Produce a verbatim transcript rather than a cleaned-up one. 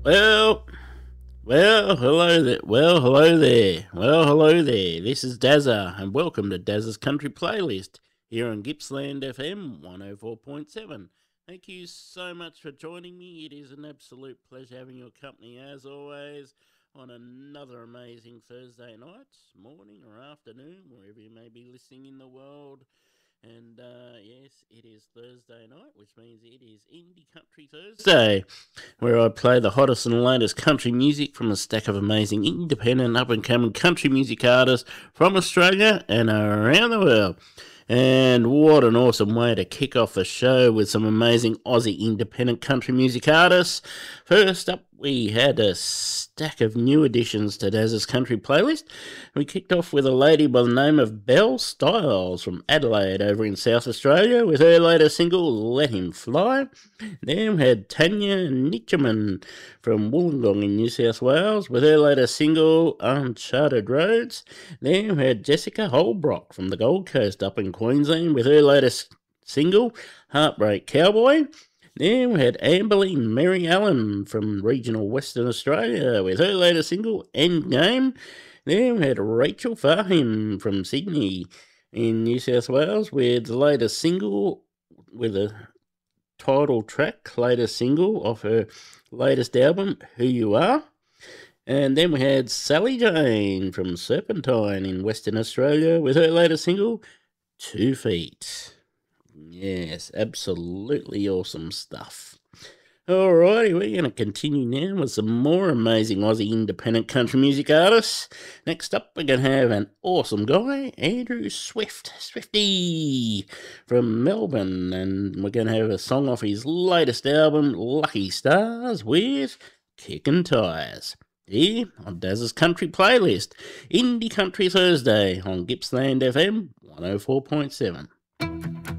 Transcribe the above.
Well, well, hello there. Well, hello there. Well, hello there. This is Dazza, and welcome to Dazza's Country Playlist here on Gippsland F M one oh four point seven. Thank you so much for joining me. It is an absolute pleasure having your company as always on another amazing Thursday night, morning, or afternoon, wherever you may be listening in the world. And uh, yes, it is Thursday night, which means it is Indie Country Thursday, where I play the hottest and latest country music from a stack of amazing independent up and coming country music artists from Australia and around the world. And what an awesome way to kick off the show with some amazing Aussie independent country music artists. First up, we had a stack of new additions to Daz's country playlist. We kicked off with a lady by the name of Belle Styles from Adelaide over in South Australia with her latest single, Let Him Fly. Then we had Tanya Nitcherman from Wollongong in New South Wales with her latest single, Uncharted Roads. Then we had Jessica Holbrook from the Gold Coast up in Queensland with her latest single, Heartbreak Cowboy. Then we had Amberly Mary Allen from regional Western Australia with her latest single, Endgame. Then we had Rachel Fahim from Sydney in New South Wales with the latest single, with a title track, latest single off her latest album, Who You Are. And then we had Sally Jane from Serpentine in Western Australia with her latest single, Two Feet. Yes, absolutely awesome stuff. Alrighty, we're going to continue now with some more amazing Aussie independent country music artists. Next up, we're going to have an awesome guy, Andrew Swift, Swifty, from Melbourne. And we're going to have a song off his latest album, Lucky Stars, with Kickin' Tires. Here on Daz's Country Playlist, Indie Country Thursday on Gippsland F M one oh four point seven.